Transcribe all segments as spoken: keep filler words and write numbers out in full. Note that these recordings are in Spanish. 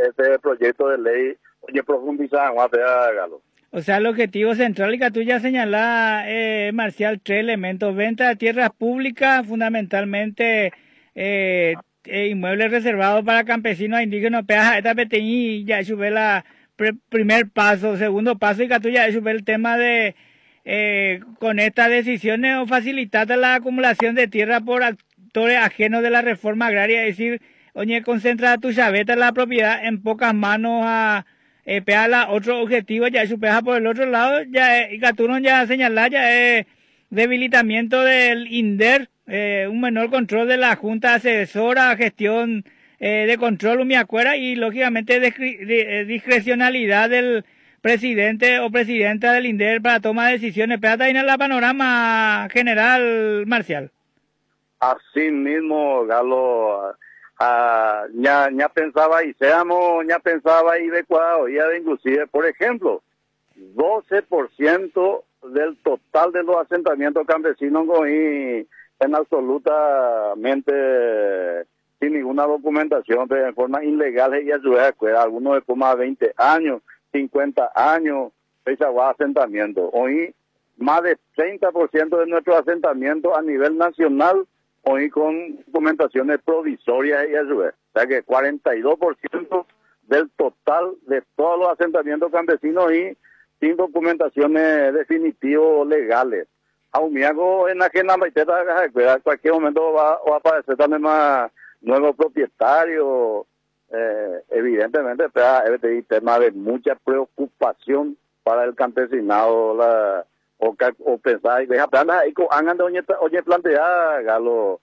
este proyecto de ley, oye, profundizar más, Galo. O sea, el objetivo central que tú ya señalás, eh, Marcial, tres elementos: venta de tierras públicas, fundamentalmente eh, eh, inmuebles reservados para campesinos e indígenas, peaja, esta peteñi, ya sube la pr primer paso. Segundo paso, y que tú ya sube el tema de, eh, con estas decisiones, o facilitar la acumulación de tierra por actores ajenos de la reforma agraria, es decir, oye, concentra tu chaveta, la propiedad en pocas manos a Eh, peala otro objetivo, ya su peja por el otro lado, ya eh, y Catuno ya señalar, ya es eh, debilitamiento del INDER, eh, un menor control de la Junta Asesora, gestión eh, de control, me acuerdo, y lógicamente discre de, discrecionalidad del presidente o presidenta del INDER para toma de decisiones. Pero ahí en la panorama general, Marcial. Así mismo, Galo. Ah, ya, ya pensaba y seamos, ya pensaba y de cuadro, ya de inclusive, por ejemplo, doce por ciento del total de los asentamientos campesinos hoy en absolutamente sin ninguna documentación, pero en forma ilegal, y a su vez, algunos de como veinte años, cincuenta años, fecha de asentamiento. Hoy más de treinta por ciento de nuestros asentamientos a nivel nacional hoy con documentaciones provisorias y a su vez. O sea que cuarenta y dos por ciento del total de todos los asentamientos campesinos y sin documentaciones definitivas legales. Aún algo en la que en cualquier momento va, va a aparecer también más nuevo propietario. Eh, evidentemente, este es tema de mucha preocupación para el campesinado, la o, o pensar, deja planas ahí, hagan de oye, oye plantear, Galo,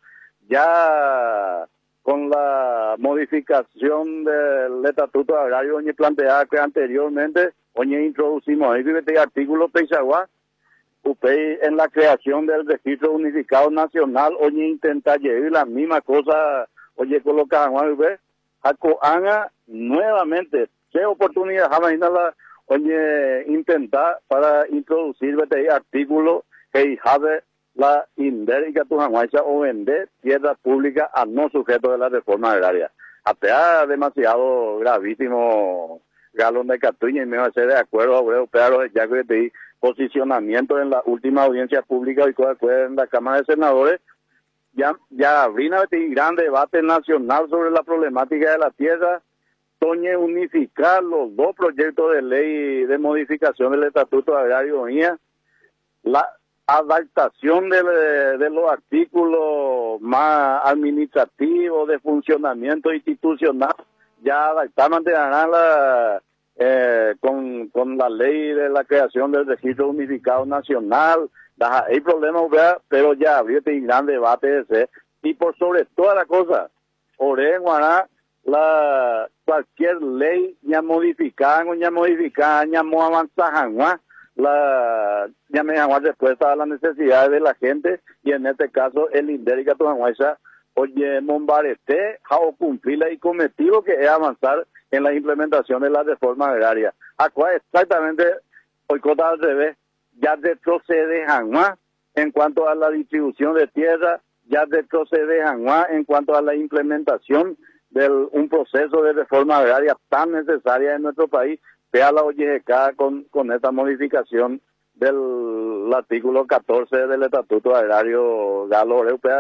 ya con la modificación del estatuto agrario, oye plantear que anteriormente, oye introducimos ahí, el artículo Peixagua, upey en la creación del registro unificado nacional, oye intentar llevar la misma cosa, oye colocar, oye, haga nuevamente, qué oportunidad, imagínala, oye, intentar para introducir este artículo que jabe la indérica tujanguacha o vender tierra pública a no sujetos de la reforma agraria. Hasta demasiado gravísimo, Galón de Catuña, y me va a ser de acuerdo, obrero, pero ya que te posicionamiento en la última audiencia pública y cosas en la Cámara de Senadores, ya, ya abrina este gran debate nacional sobre la problemática de la tierra. Toñe unificar los dos proyectos de ley de modificación del Estatuto Agrario, la adaptación de, de los artículos más administrativos de funcionamiento institucional, ya adaptaron de la, eh, con, con la ley de la creación del registro unificado nacional. Hay problemas, ¿verdad? Pero ya había este gran debate ese. Y por sobre toda la cosa, Orén, Guará, la cualquier ley ya modificada o ya modificada ya mo avanzada la ya me llamó respuesta a las necesidades de la gente, y en este caso el Indérica Tujanguaisa oye Mombarete a cumplir el cometido que es avanzar en la implementación de la reforma agraria, a cual exactamente hoy cota al revés, ya retrocede jamás en cuanto a la distribución de tierra, ya retrocede jamás en cuanto a la implementación de un proceso de reforma agraria tan necesaria en nuestro país, vea la O Y G K con, con esta modificación del artículo catorce del Estatuto Agrario Galo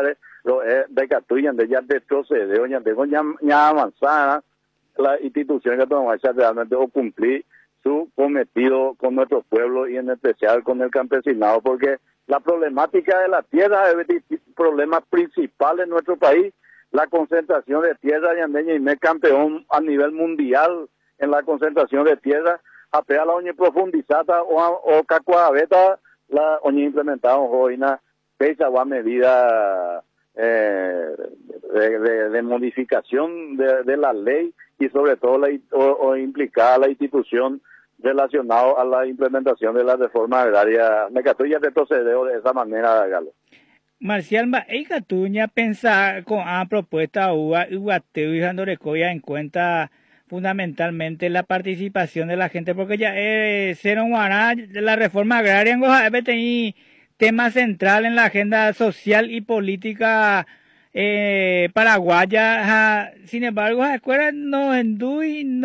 de Catuya, de ya retrocede, ya ya avanzada la institución que toma realmente o cumplir su cometido con nuestro pueblo y en especial con el campesinado, porque la problemática de la tierra es el problema principal en nuestro país. La concentración de tierra, yandeña y me campeón a nivel mundial en la concentración de tierra, a pegar la oña profundizada o, o cacuabeta, la oña implementada hoy una fecha o medida eh, de, de, de modificación de, de la ley y sobre todo la, o, o implicada la institución relacionada a la implementación de la reforma agraria. Me catuya retroceder de esa manera, Galo. Marcial, ¿y Catuña pensar con a propuesta UA y Guateo y Jandorecoya en cuenta fundamentalmente la participación de la gente? Porque ya eh, cero guará, la reforma agraria en Goja tenía tema central en la agenda social y política eh, paraguaya. Sin embargo, las escuelas no en